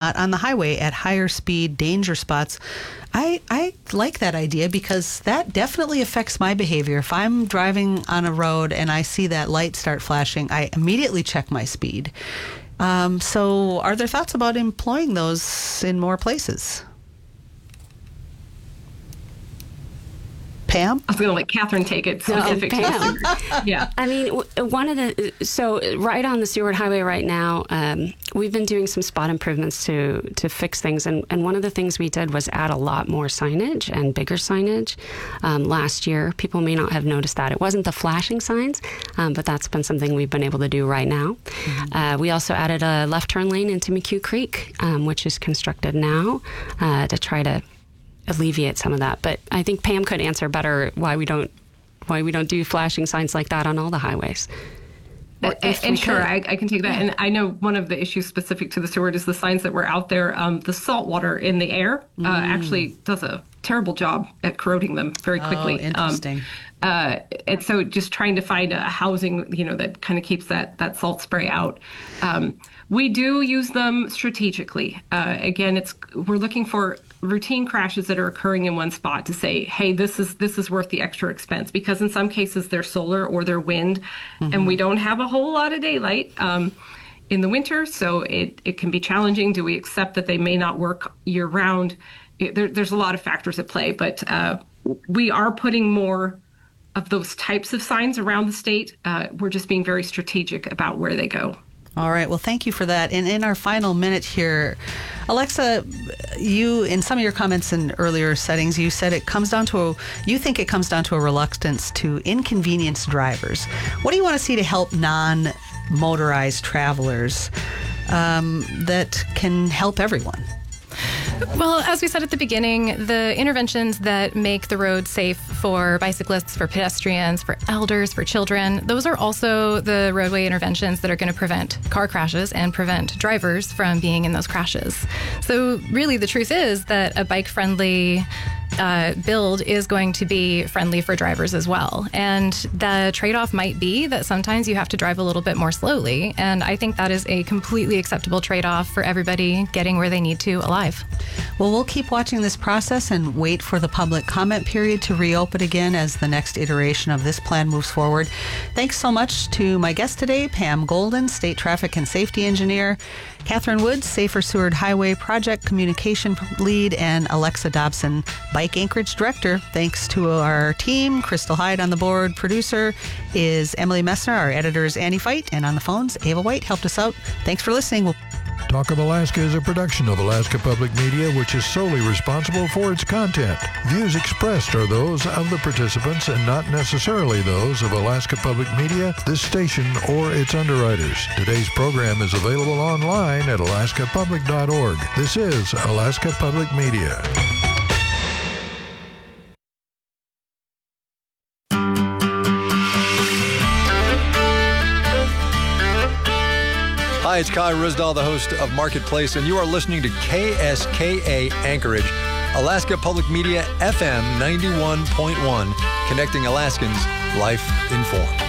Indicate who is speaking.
Speaker 1: not on the highway at higher speed danger spots. I like that idea because that definitely affects my behavior. If I'm driving on a road and I see that light start flashing, I immediately check my speed. So are there thoughts about employing those in more places? Pam?
Speaker 2: I was going to let Catherine take it specific.
Speaker 3: Pam.
Speaker 2: Yeah.
Speaker 3: I mean, right on the Seward Highway right now, we've been doing some spot improvements to fix things. And one of the things we did was add a lot more signage and bigger signage last year. People may not have noticed that. It wasn't the flashing signs, but that's been something we've been able to do right now. Mm-hmm. We also added a left turn lane into McHugh Creek, which is constructed now to try to alleviate some of that. But I think Pam could answer better why we don't do flashing signs like that on all the highways.
Speaker 2: And sure, I can take that. Yeah. And I know one of the issues specific to the Seward is the signs that were out there. The salt water in the air actually does a terrible job at corroding them very quickly.
Speaker 1: Oh, interesting.
Speaker 2: And so just trying to find a housing, that kind of keeps that salt spray out. We do use them strategically. Again, we're looking for routine crashes that are occurring in one spot to say, hey, this is worth the extra expense, because in some cases they're solar or they're wind, and we don't have a whole lot of daylight in the winter, so it can be challenging. Do we accept that they may not work year round? There's a lot of factors at play, but we are putting more of those types of signs around the state. We're just being very strategic about where they go.
Speaker 1: All right. Well, thank you for that. And in our final minute here, Alexa, you, in some of your comments in earlier settings, you said you think it comes down to a reluctance to inconvenience drivers. What do you want to see to help non-motorized travelers that can help everyone?
Speaker 4: Well, as we said at the beginning, the interventions that make the road safe for bicyclists, for pedestrians, for elders, for children, those are also the roadway interventions that are going to prevent car crashes and prevent drivers from being in those crashes. So really, the truth is that a bike-friendly build is going to be friendly for drivers as well. And the trade-off might be that sometimes you have to drive a little bit more slowly. And I think that is a completely acceptable trade-off for everybody getting where they need to alive.
Speaker 1: Well, we'll keep watching this process and wait for the public comment period to reopen again as the next iteration of this plan moves forward. Thanks so much to my guest today, Pam Golden, State Traffic and Safety Engineer, Catherine Woods, Safer Seward Highway Project Communication Lead, and Alexa Dobson, Bike Anchorage Director. Thanks to our team, Crystal Hyde on the board. Producer is Emily Messner. Our editor is Annie Fight. And on the phones, Ava White helped us out. Thanks for listening.
Speaker 5: Talk of Alaska is a production of Alaska Public Media, which is solely responsible for its content. Views expressed are those of the participants and not necessarily those of Alaska Public Media, this station, or its underwriters. Today's program is available online at alaskapublic.org. This is Alaska Public Media.
Speaker 6: Hi, it's Kai Risdahl, the host of Marketplace, and you are listening to KSKA Anchorage, Alaska Public Media FM 91.1, connecting Alaskans, life informed.